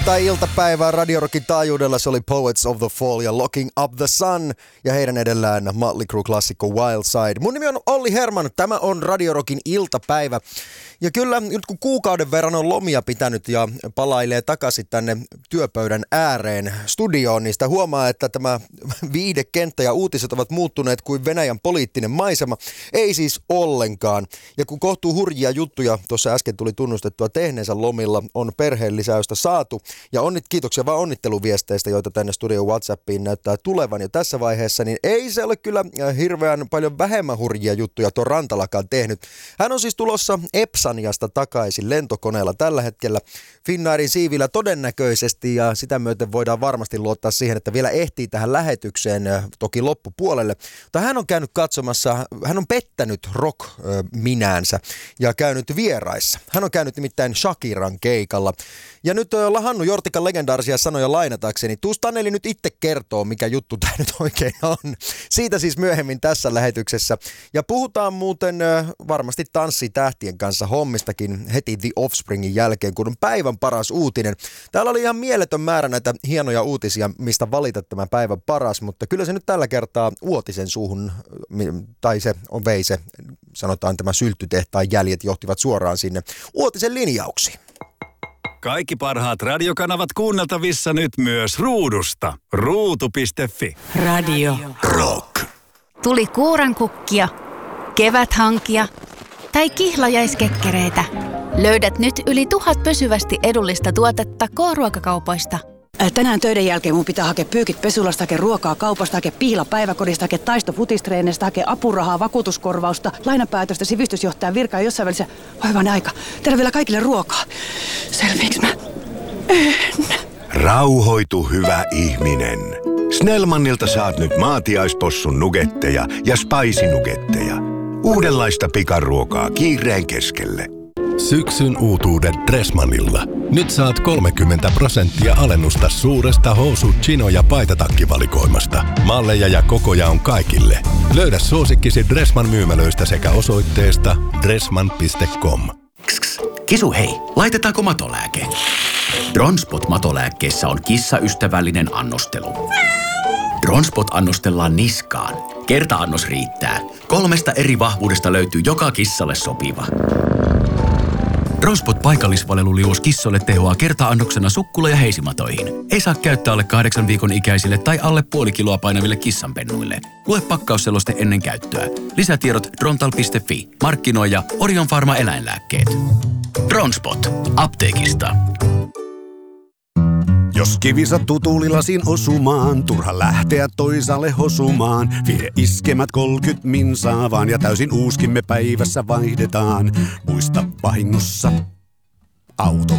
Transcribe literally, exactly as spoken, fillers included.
Tai iltapäivää Radio Rockin taajuudella se oli Poets of the Fall ja Locking Up the Sun ja heidän edellään Mötley Crüe-klassikko Wild Side. Mun nimi on Olli Herman, tämä on Radio Rockin iltapäivä. Ja kyllä nyt kun kuukauden verran on lomia pitänyt ja palailee takaisin tänne työpöydän ääreen studioon, niin sitä huomaa, että tämä viihdekenttä ja uutiset ovat muuttuneet kuin Venäjän poliittinen maisema. Ei siis ollenkaan. Ja kun kohtuu hurjia juttuja, tuossa äsken tuli tunnustettua tehneensä lomilla, on perheenlisäystä saatu. Ja onnit, kiitoksia vaan onnitteluviesteistä, joita tänne studio WhatsAppiin näyttää tulevan jo tässä vaiheessa, niin ei se ole kyllä hirveän paljon vähemmän hurjia juttuja tuon Rantalakaan tehnyt. Hän on siis tulossa Epsaniasta takaisin lentokoneella tällä hetkellä Finnairin siivillä todennäköisesti, ja sitä myöten voidaan varmasti luottaa siihen, että vielä ehtii tähän lähetykseen toki loppupuolelle. Mutta hän on käynyt katsomassa, hän on pettänyt rock-minäänsä ja käynyt vieraissa. Hän on käynyt nimittäin Shakiran keikalla. Ja nyt Hannu Jortikan legendaarisia sanoja lainatakseni, tuus Taneli nyt itse kertoo, mikä juttu tämä nyt oikein on. Siitä siis myöhemmin tässä lähetyksessä. Ja puhutaan muuten varmasti tanssitähtien kanssa hommistakin heti The Offspringin jälkeen, kun on päivän paras uutinen. Täällä oli ihan mieletön määrä näitä hienoja uutisia, mistä valita tämä päivän paras, mutta kyllä se nyt tällä kertaa Uotisen suuhun, tai se on vei se, sanotaan tämä sylttytehtaan jäljet johtivat suoraan sinne Uotisen linjauksiin. Kaikki parhaat radiokanavat kuunneltavissa nyt myös ruudusta. Ruutu piste fi. Radio Rock. Tuli kuurankukkia, keväthankia tai kihlajaiskekkereitä. Löydät nyt yli tuhat pysyvästi edullista tuotetta K-ruokakaupoista. Tänään töiden jälkeen mun pitää hakea pyykit pesulasta, hakea ruokaa kaupasta, hakea piila päiväkodista, hakea taisto futistreeneistä, hakea apurahaa, vakuutuskorvausta, lainapäätöstä, sivistysjohtajan virkaa ja jossain välissä. Vai hyvänen aika. Tehdään vielä kaikille ruokaa. Selviiks mä? En. Rauhoitu, hyvä ihminen. Snellmanilta saat nyt maatiaispossun nugetteja ja spicy-nugetteja. Uudenlaista pikaruokaa kiireen keskelle. Syksyn uutuudet Dressmanilla. Nyt saat kolmekymmentä prosenttia alennusta suuresta housu-, chino- ja paitatakkivalikoimasta. Malleja ja kokoja on kaikille. Löydä suosikkisi Dressman myymälöistä sekä osoitteesta dressman piste com. Kss, Kisu hei, laitetaanko matolääke? Dronspot matolääkkeessä on kissaystävällinen annostelu. Dronspot annostellaan niskaan. Kerta-annos riittää. Kolmesta eri vahvuudesta löytyy joka kissalle sopiva. Dronspot paikallisvaleluliuos kissoille tehoaa kerta-annoksena sukkula- ja heisimatoihin. Ei saa käyttää alle kahdeksan viikon ikäisille tai alle puoli kiloa painaville kissanpennuille. Lue pakkausseloste ennen käyttöä. Lisätiedot drontal piste fi. Markkinoija Orion Pharma eläinlääkkeet. Dronspot. Apteekista. Jos kivi sattuu tuulilasin osumaan, turha lähteä toisaalle hosumaan. Vie iskemät kolkyt minsaa vaan ja täysin uuskimme päivässä vaihdetaan. Muista vahingossa auto